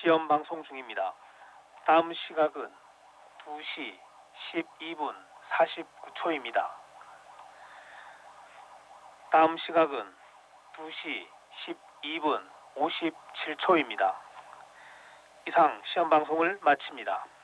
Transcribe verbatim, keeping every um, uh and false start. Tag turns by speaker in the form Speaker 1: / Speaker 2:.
Speaker 1: 시험 방송 중입니다. 다음 시각은 두 시 십이 분 사십구 초입니다. 다음 시각은 두 시 십이 분 오십칠 초입니다. 이상 시험 방송을 마칩니다.